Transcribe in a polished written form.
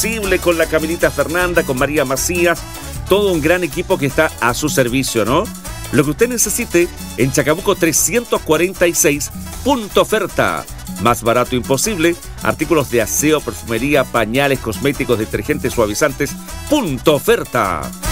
imposible con la Camilita Fernanda, con María Macías, todo un gran equipo que está a su servicio, ¿no? Lo que usted necesite en Chacabuco 346, punto oferta. Más barato imposible, artículos de aseo, perfumería, pañales, cosméticos, detergentes, suavizantes, punto oferta.